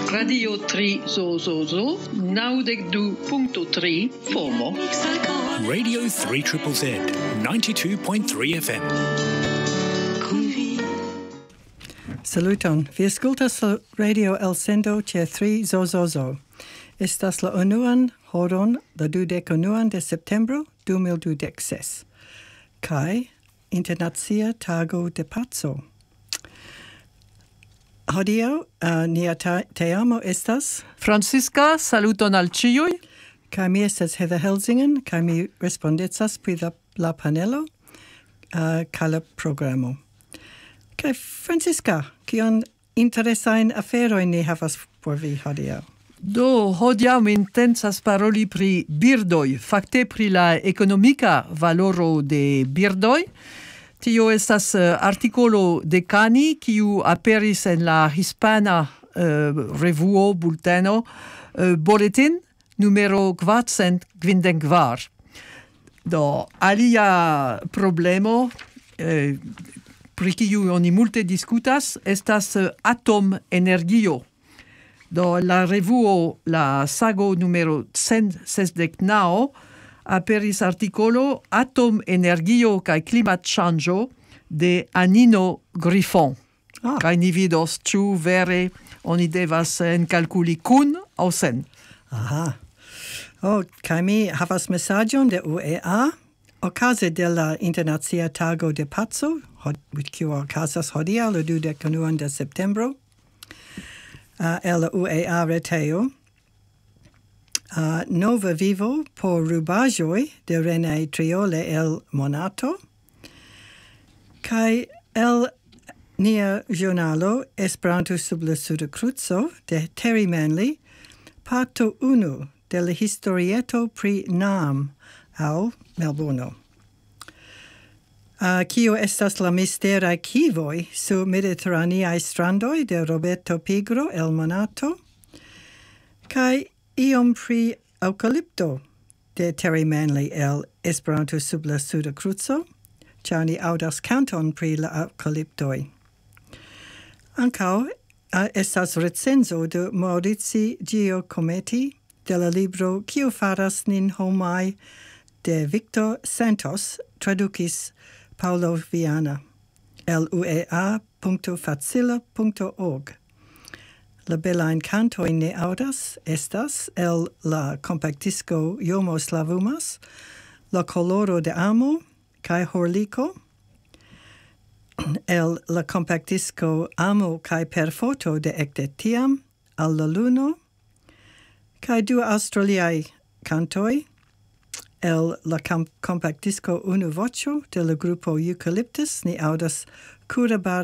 Radio 3 Zozozo, 92.3 FOMO. Radio 3ZZZ, 92.3 FM. Saluton, vi ascoltas la radio el sendo ce 3 Zozozo. Estas la unuan horon la 21 de septembro 2026. Kai Internacia Tago de Pazzo. Hodiaŭ nia teamo estas Francisca, saluton al ĉiuj. Kaj mi estas Heather Helsingen, kaj mi respondecas pri la panelo kaj la programo. Kaj Francisca, kion interesajn aferojn ni havas por vi hodiaŭ? Do, hodiaŭ mi intencas paroli pri birdoj, fakte pri la ekonomika valoro de birdoj. Tio estas artikolo de Cani, kiu aperis en la hispana revuo bulteno Boletin numero 454. Do, alia problemo pri kiu oni multe diskutas estas atomenergio. Do, la revuo, la sago numero 169 aperis artikolo Atomenergio kaj klimatŝanĝo de Anino Griffon. Kaj ni vidos, ĉu vere oni devas enkalkuli kun aŭ sen. Aha. Kaj mi havas mesaĝon de UEA okaze de la Internacia Tago de Pazzo, kiu okazas hodiaŭ la 21 de septembro, el la UEA retejo. Nova vivo por rubaĵoj de René Triole el Monato, kaj el nia ĵurnalo Esperanto sub la suda kruco de Terry Manley, parto 1 de la historieto pri Nam aŭ Melbourno. Kio estas la misteraj kivoj sur mediteraneaj strandoj de Roberto Pigro el Monato, kaj iom pri Eucalypto de Terry Manley el Esperanto sub la suda kruco, ĉar ni aŭdas kanton pri la Eucalyptoj. Ankaŭ estas recenzo de Maurici Giacometti de la libro Kio faras nin homaj de Victor Santos, tradukis Paulo Viana, el uea.facila.org. La belajn kantojn ne aŭdas estas el la kompaktisko Jomo Slavumas, La koloro de amo kaj Horliko, el la kompaktisko Amo kaj per foto de ekde tiam al la luno, kaj du aŭstraliaj kantoj el la kompaktisko Unu voĉo de la grupo Eucalyptus ni aŭdas Curabar